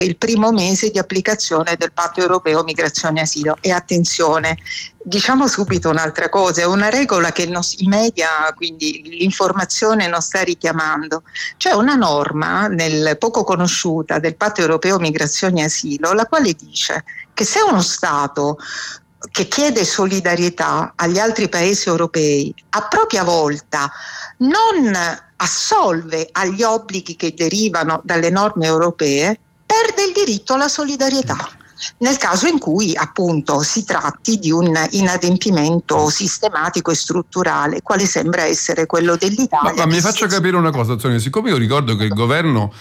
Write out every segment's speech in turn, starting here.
il primo mese di applicazione del Patto Europeo Migrazione e Asilo. E attenzione, diciamo subito un'altra cosa, è una regola che i media, quindi l'informazione, non sta richiamando. C'è una norma poco conosciuta del Patto Europeo Migrazione e Asilo, la quale dice che se uno Stato che chiede solidarietà agli altri paesi europei a propria volta non assolve agli obblighi che derivano dalle norme europee, perde il diritto alla solidarietà, nel caso in cui appunto si tratti di un inadempimento sistematico e strutturale, quale sembra essere quello dell'Italia. Ma mi faccia capire una cosa, Antonio, siccome io ricordo che il governo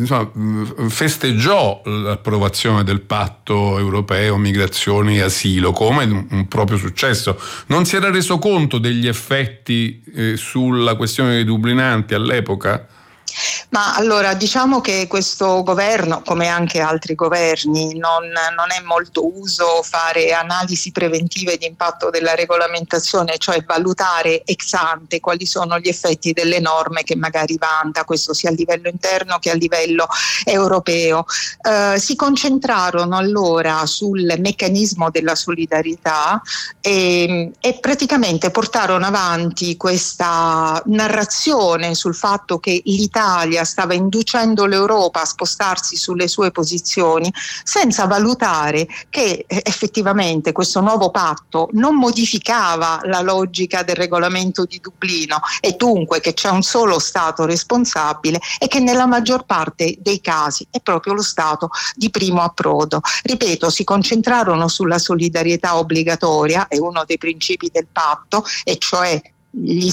festeggiò l'approvazione del patto europeo migrazioni e asilo come un proprio successo, non si era reso conto degli effetti sulla questione dei dublinanti all'epoca? Ma allora diciamo che questo governo, come anche altri governi, non è molto uso fare analisi preventive di impatto della regolamentazione, cioè valutare ex ante quali sono gli effetti delle norme che magari vanta, questo sia a livello interno che a livello europeo. Si concentrarono allora sul meccanismo della solidarietà e praticamente portarono avanti questa narrazione sul fatto che l'Italia stava inducendo l'Europa a spostarsi sulle sue posizioni, senza valutare che effettivamente questo nuovo patto non modificava la logica del regolamento di Dublino e dunque che c'è un solo Stato responsabile e che nella maggior parte dei casi è proprio lo Stato di primo approdo. Ripeto, si concentrarono sulla solidarietà obbligatoria, è uno dei principi del patto, e cioè gli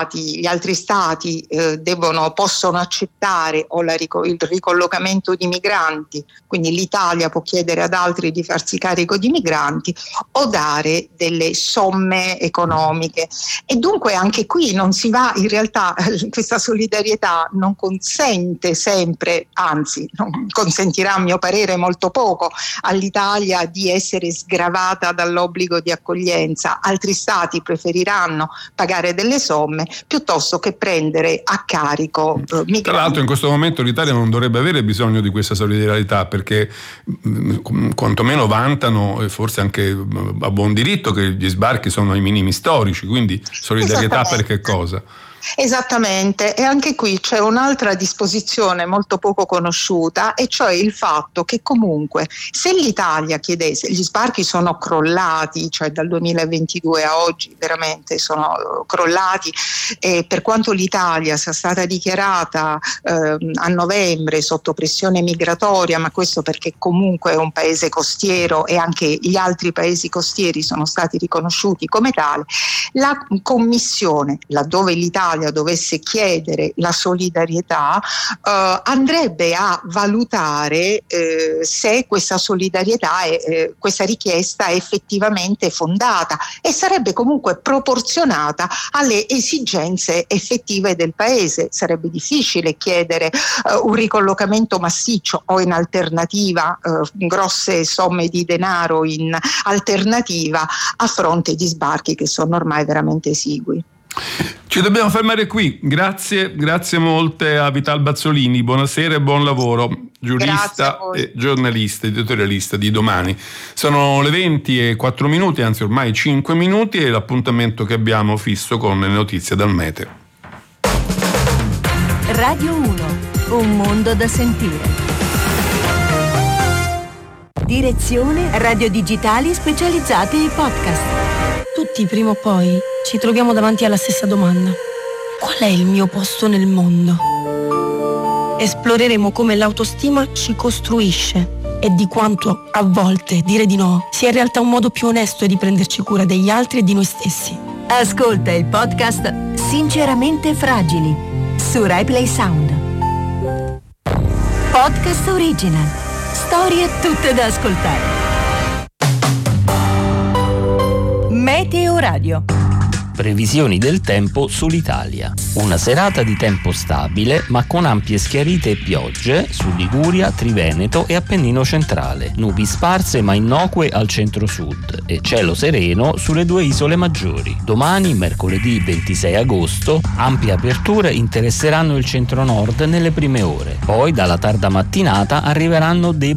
altri stati possono accettare il ricollocamento di migranti, quindi l'Italia può chiedere ad altri di farsi carico di migranti o dare delle somme economiche, e dunque anche qui non si va, in realtà questa solidarietà non consente sempre, anzi non consentirà a mio parere molto poco all'Italia di essere sgravata dall'obbligo di accoglienza. Altri stati preferiranno pagare delle somme piuttosto che prendere a carico migranti. Tra l'altro in questo momento l'Italia non dovrebbe avere bisogno di questa solidarietà, perché quantomeno vantano, e forse anche a buon diritto, che gli sbarchi sono ai minimi storici, quindi solidarietà per che cosa? Esattamente, e anche qui c'è un'altra disposizione molto poco conosciuta, e cioè il fatto che comunque se l'Italia chiedesse, gli sbarchi sono crollati, cioè dal 2022 a oggi veramente sono crollati, e per quanto l'Italia sia stata dichiarata a novembre sotto pressione migratoria, ma questo perché comunque è un paese costiero e anche gli altri paesi costieri sono stati riconosciuti come tale, la Commissione, laddove l'Italia dovesse chiedere la solidarietà, andrebbe a valutare se questa solidarietà questa richiesta è effettivamente fondata e sarebbe comunque proporzionata alle esigenze effettive del paese. Sarebbe difficile chiedere un ricollocamento massiccio o in alternativa grosse somme di denaro in alternativa a fronte di sbarchi che sono ormai veramente esigui. Ci dobbiamo fermare qui. Grazie molte a Vital Bazzolini, buonasera e buon lavoro, giurista e giornalista, editorialista di Domani. Sono le 20:04, anzi ormai 5 minuti, e l'appuntamento che abbiamo fisso con le notizie dal Meteo. Radio 1, un mondo da sentire. Direzione Radio Digitali specializzate in podcast. Tutti prima o poi ci troviamo davanti alla stessa domanda: qual è il mio posto nel mondo? Esploreremo come l'autostima ci costruisce e di quanto a volte dire di no sia in realtà un modo più onesto di prenderci cura degli altri e di noi stessi. Ascolta il podcast Sinceramente Fragili su RaiPlay Sound. Podcast original. Storie tutte da ascoltare. Meteo Radio. Previsioni del tempo sull'Italia. Una serata di tempo stabile, ma con ampie schiarite e piogge su Liguria, Triveneto e Appennino centrale. Nubi sparse ma innocue al centro-sud e cielo sereno sulle due isole maggiori. Domani, mercoledì 26 agosto, ampie aperture interesseranno il centro-nord nelle prime ore. Poi, dalla tarda mattinata, arriveranno dei